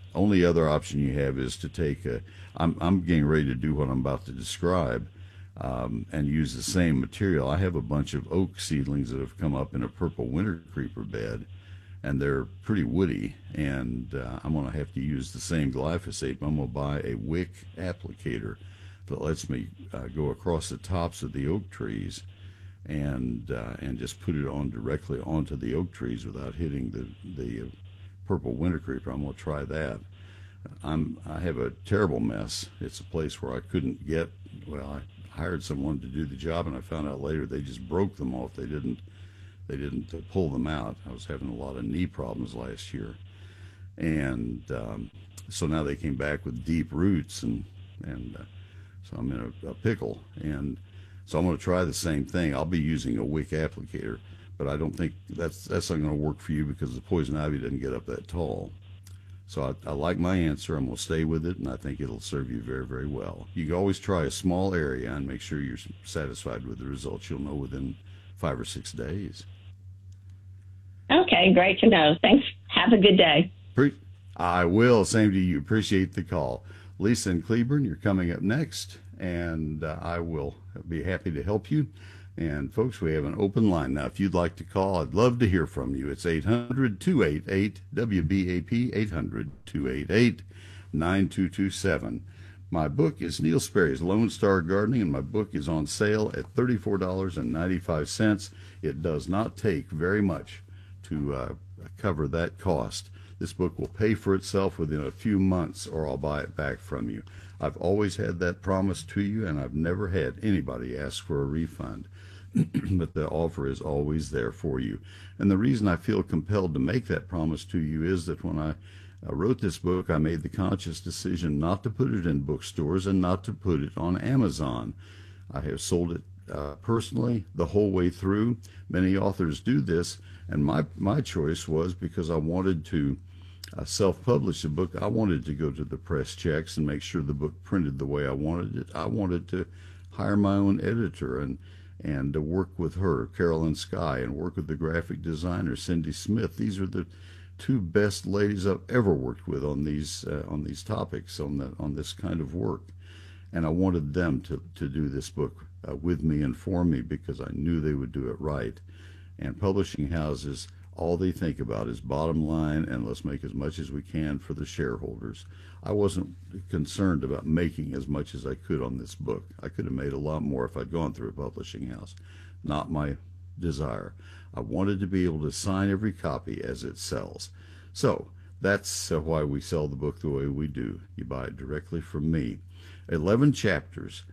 is to take I'm getting ready to do what I'm about to describe, and use the same material. I have a bunch of oak seedlings that have come up in a purple winter creeper bed, and they're pretty woody, and I'm going to have to use the same glyphosate, but I'm going to buy a wick applicator that lets me go across the tops of the oak trees and just put it on directly onto the oak trees without hitting the purple winter creeper. I'm going to try that. I have a terrible mess. It's a place where I couldn't get, I hired someone to do the job, and I found out later they just broke them off. They didn't pull them out. I was having a lot of knee problems last year. And so now they came back with deep roots, and so I'm in a pickle. And so I'm going to try the same thing. I'll be using a wick applicator, but I don't think that's not going to work for you because the poison ivy doesn't get up that tall. So I like my answer. I'm going to stay with it, and I think it'll serve you very, very well. You can always try a small area and make sure you're satisfied with the results. You'll know within 5 or 6 days. Okay, great to know. Thanks. Have a good day. I will. Same to you. Appreciate the call. Lisa in Cleburne, you're coming up next, and I will be happy to help you. And, folks, we have an open line. Now, if you'd like to call, I'd love to hear from you. It's 800-288-WBAP, 800-288-9227. My book is Neil Sperry's Lone Star Gardening, and my book is on sale at $34.95. It does not take very much to cover that cost. This book will pay for itself within a few months, or I'll buy it back from you. I've always had that promise to you, and I've never had anybody ask for a refund. But the offer is always there for you. And the reason I feel compelled to make that promise to you is that when I wrote this book, I made the conscious decision not to put it in bookstores and not to put it on Amazon. I have sold it personally the whole way through. Many authors do this, and my choice was because I wanted to self-publish a book. I wanted to go to the press checks and make sure the book printed the way I wanted it. I wanted to hire my own editor and to work with her, Carolyn Skye, and work with the graphic designer, Cindy Smith. These are the two best ladies I've ever worked with on these topics, on this kind of work. And I wanted them to do this book with me and for me because I knew they would do it right. And publishing houses, all they think about is bottom line, and let's make as much as we can for the shareholders. I wasn't concerned about making as much as I could on this book. I could have made a lot more if I'd gone through a publishing house. Not my desire. I wanted to be able to sign every copy as it sells. So that's why we sell the book the way we do. You buy it directly from me. 11 chapters,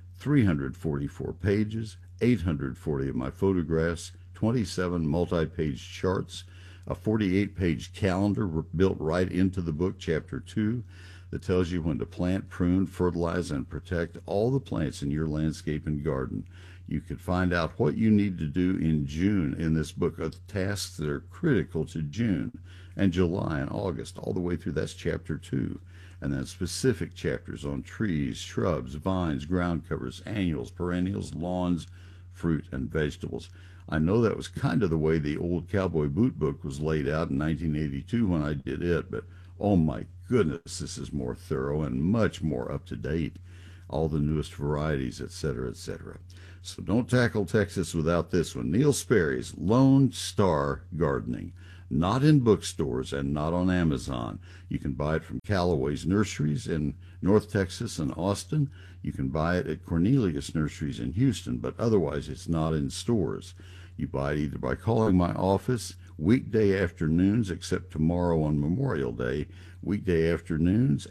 344 pages, 840 of my photographs, 27 multi-page charts, a 48-page calendar built right into the book, Chapter 2, that tells you when to plant, prune, fertilize, and protect all the plants in your landscape and garden. You could find out what you need to do in June in this book, of tasks that are critical to June and July and August, all the way through. That's Chapter 2. And then specific chapters on trees, shrubs, vines, ground covers, annuals, perennials, lawns, fruit, and vegetables. I know that was kind of the way the old Cowboy Boot Book was laid out in 1982 when I did it, but oh my goodness, this is more thorough and much more up to date. All the newest varieties, etc., etc. So don't tackle Texas without this one. Neil Sperry's Lone Star Gardening. Not in bookstores and not on Amazon. You can buy it from Callaway's Nurseries in North Texas and Austin. You can buy it at Cornelius Nurseries in Houston, but otherwise it's not in stores. You buy it either by calling my office weekday afternoons, except tomorrow on Memorial Day, weekday afternoons,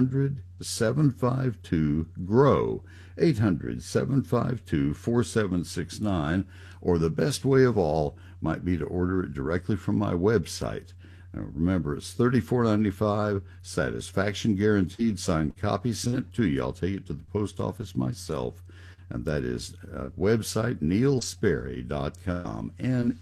800-752-GROW, 800-752-4769, or the best way of all might be to order it directly from my website. Now remember, it's $34.95, satisfaction guaranteed, signed copy sent to you. I'll take it to the post office myself, and that is website neilsperry.com,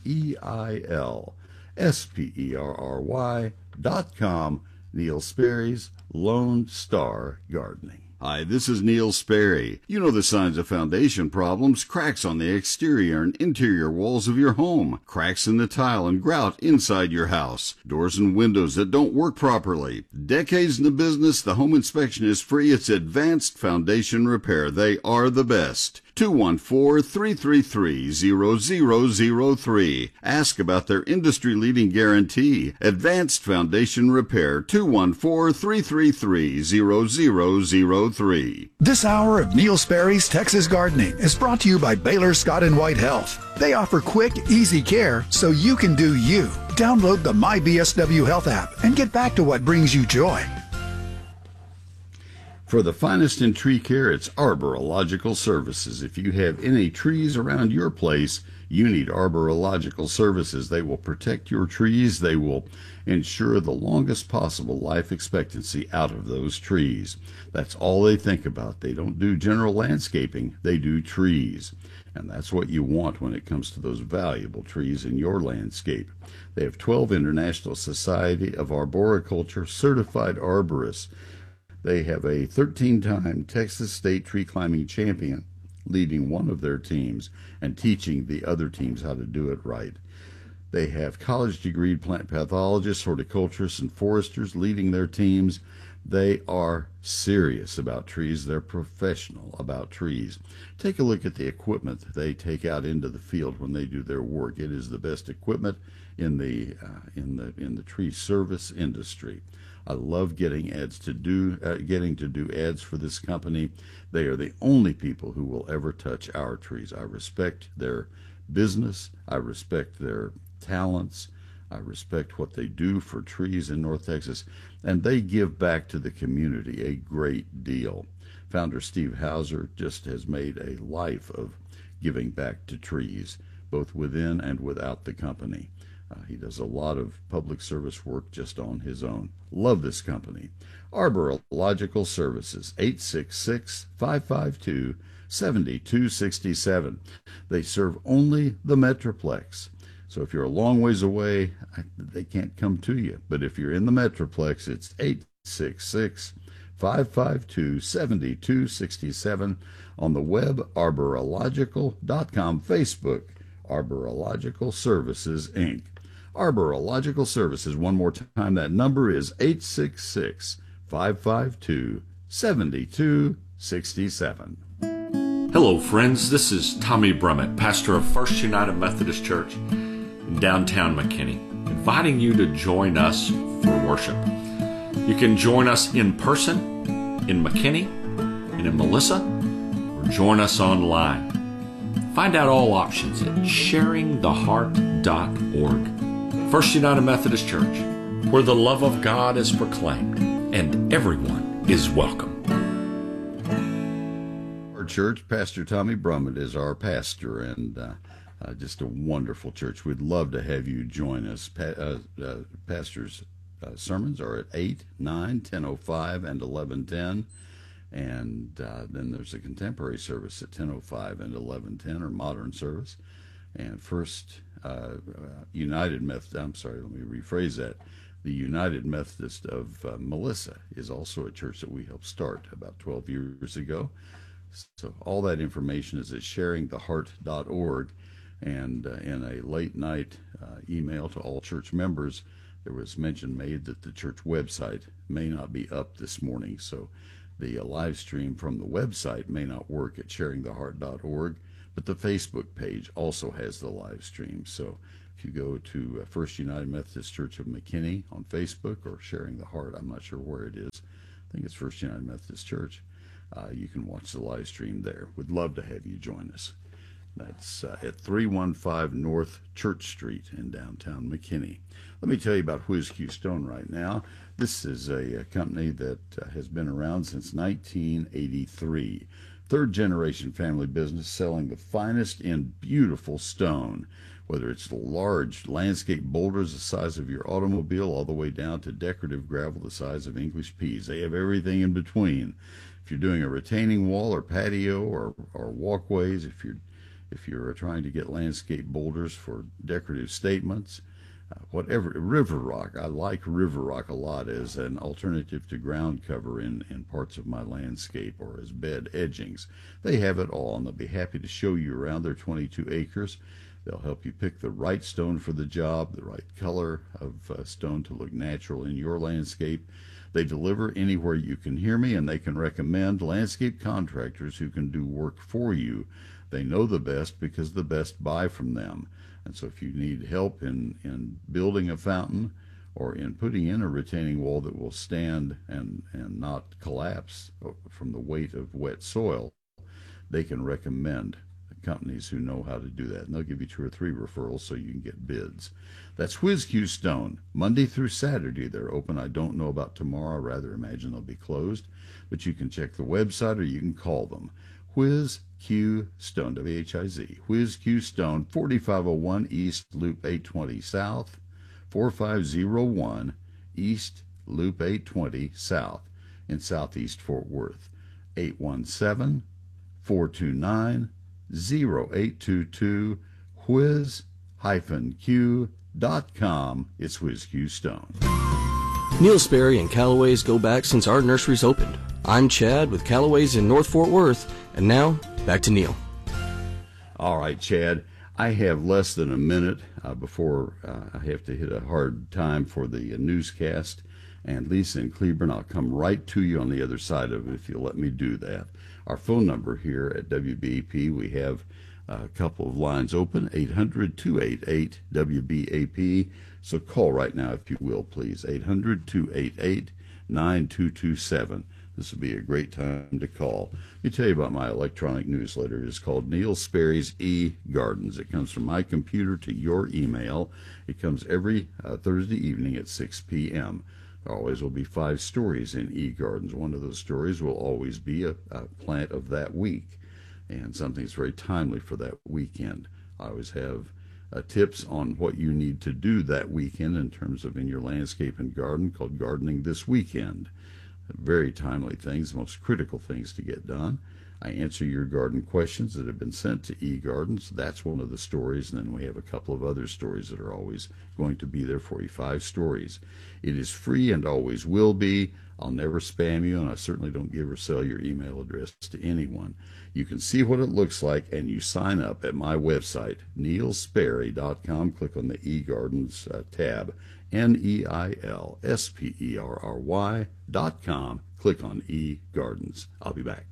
NeilSperry.com, Neil Sperry's Lone Star Gardening. Hi, this is Neil Sperry. You know the signs of foundation problems: cracks on the exterior and interior walls of your home, cracks in the tile and grout inside your house, doors and windows that don't work properly. Decades in the business, the home inspection is free. It's Advanced Foundation Repair. They are the best. 214-333-0003. Ask about their industry-leading guarantee. Advanced Foundation Repair, 214-333-0003. This hour of Neil Sperry's Texas Gardening is brought to you by Baylor Scott & White Health. They offer quick, easy care so you can do you. Download the MyBSW Health app and get back to what brings you joy. For the finest in tree care, it's Arborological Services. If you have any trees around your place, you need Arborological Services. They will protect your trees. They will ensure the longest possible life expectancy out of those trees. That's all they think about. They don't do general landscaping. They do trees. And that's what you want when it comes to those valuable trees in your landscape. They have 12 International Society of Arboriculture certified arborists. They have a 13-time Texas State tree climbing champion leading one of their teams and teaching the other teams how to do it right. They have college-degreed plant pathologists, horticulturists, and foresters leading their teams. They are serious about trees. They're professional about trees. Take a look at the equipment that they take out into the field when they do their work. It is the best equipment in the tree service industry. I love getting to do ads for this company. They are the only people who will ever touch our trees. I respect their business. I respect their talents. I respect what they do for trees in North Texas, and they give back to the community a great deal. Founder Steve Hauser just has made a life of giving back to trees, both within and without the company. He does a lot of public service work just on his own. Love this company. Arborological Services, 866-552-7267. They serve only the Metroplex. So if you're a long ways away, they can't come to you. But if you're in the Metroplex, it's 866-552-7267. On the web, arborological.com. Facebook, Arborological Services, Inc. Arborological Services. One more time, that number is 866-552-7267. Hello, friends. This is Tommy Brummett, pastor of First United Methodist Church in downtown McKinney, inviting you to join us for worship. You can join us in person in McKinney and in Melissa, or join us online. Find out all options at sharingtheheart.org. First United Methodist Church, where the love of God is proclaimed and everyone is welcome. Our church, Pastor Tommy Brummett is our pastor, and just a wonderful church. We'd love to have you join us. Pastor's sermons are at 8, 9, 10:05, and 11:10. And then there's a contemporary service at 10:05 and 11:10, or modern service. And First United Methodist, I'm sorry, let me rephrase that. The United Methodist of Melissa is also a church that we helped start about 12 years ago. So all that information is at sharingtheheart.org. And in a late night email to all church members, there was mention made that the church website may not be up this morning. So the live stream from the website may not work at sharingtheheart.org, but the Facebook page also has the live stream. So if you go to First United Methodist Church of McKinney on Facebook, or Sharing the Heart, I'm not sure where it is. I think it's First United Methodist Church. You can watch the live stream there. Would love to have you join us. That's at 315 North Church Street in downtown McKinney. Let me tell you about Whiz Q Stone right now. This is a company that has been around since 1983. Third-generation family business selling the finest in beautiful stone, whether it's large landscape boulders the size of your automobile all the way down to decorative gravel the size of English peas. They have everything in between. If you're doing a retaining wall or patio or walkways, if you're trying to get landscape boulders for decorative statements, whatever, river rock. I like river rock a lot as an alternative to ground cover in parts of my landscape, or as bed edgings. They have it all, and they'll be happy to show you around their 22 acres. They'll help you pick the right stone for the job, the right color of stone to look natural in your landscape. They deliver anywhere you can hear me, and they can recommend landscape contractors who can do work for you. They know the best because the best buy from them. And so if you need help in building a fountain or in putting in a retaining wall that will stand and not collapse from the weight of wet soil, they can recommend companies who know how to do that. And they'll give you 2 or 3 referrals so you can get bids. That's Whiz Q Stone. Monday through Saturday they're open. I don't know about tomorrow. I rather imagine they'll be closed. But you can check the website or you can call them. Whiz Q Stone, W-H-I-Z. Whiz Q Stone, 4501 East Loop 820 South, 4501 East Loop 820 South in Southeast Fort Worth. 817-429-0822, whiz-q.com. It's Whiz Q Stone. Neil Sperry and Callaway's go back since our nurseries opened. I'm Chad with Callaway's in North Fort Worth, and now back to Neil. All right, Chad. I have less than a minute before I have to hit a hard time for the newscast. And Lisa and Cleburne, I'll come right to you on the other side of it if you'll let me do that. Our phone number here at WBAP, we have a couple of lines open, 800-288-WBAP. So call right now if you will, please, 800-288-9227. This would be a great time to call. Let me tell you about my electronic newsletter. It's called Neil Sperry's eGardens. It comes from my computer to your email. It comes every Thursday evening at 6 p.m. There always will be 5 stories in eGardens. One of those stories will always be a plant of that week, and something that's very timely for that weekend. I always have tips on what you need to do that weekend in terms of in your landscape and garden, called Gardening This Weekend. Very timely things, most critical things to get done. I answer your garden questions that have been sent to eGardens. That's one of the stories, and then we have a couple of other stories that are always going to be there for you. 5 stories. It is free and always will be. I'll never spam you, and I certainly don't give or sell your email address to anyone. You can see what it looks like, and you sign up at my website, neilsperry.com. Click on the eGardens tab, NEILSPERRY.com. Click on eGardens. I'll be back.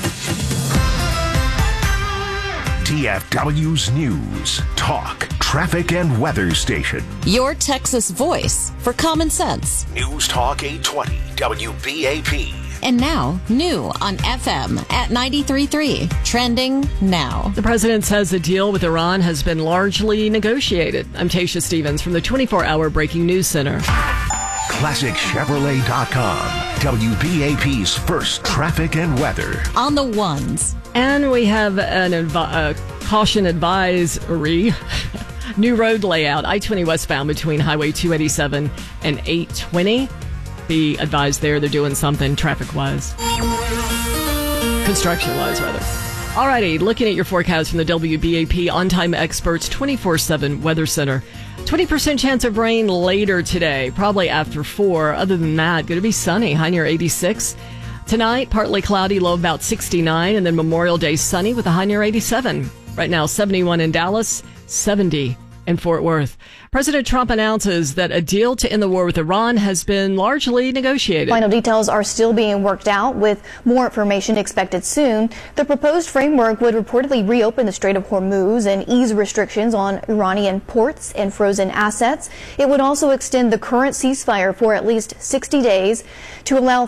TFW's News, Talk, Traffic and Weather Station. Your Texas voice for common sense. News Talk 820 WBAP. And now, new on FM at 93.3. Trending now. The president says the deal with Iran has been largely negotiated. I'm Tasha Stevens from the 24-hour Breaking News Center. ClassicChevrolet.com. WBAP's first traffic and weather. On the ones. And we have a caution advisory. New road layout, I-20 westbound between Highway 287 and 820. Be advised there, they're doing something traffic-wise. Construction-wise, rather. Alrighty, looking at your forecast from the WBAP On-Time Experts 24/7 Weather Center. 20% chance of rain later today, probably after 4. Other than that, going to be sunny, high near 86. Tonight, partly cloudy, low about 69, and then Memorial Day sunny with a high near 87. Right now, 71 in Dallas, 70 in Fort Worth. President Trump announces that a deal to end the war with Iran has been largely negotiated. Final details are still being worked out, with more information expected soon. The proposed framework would reportedly reopen the Strait of Hormuz and ease restrictions on Iranian ports and frozen assets. It would also extend the current ceasefire for at least 60 days to allow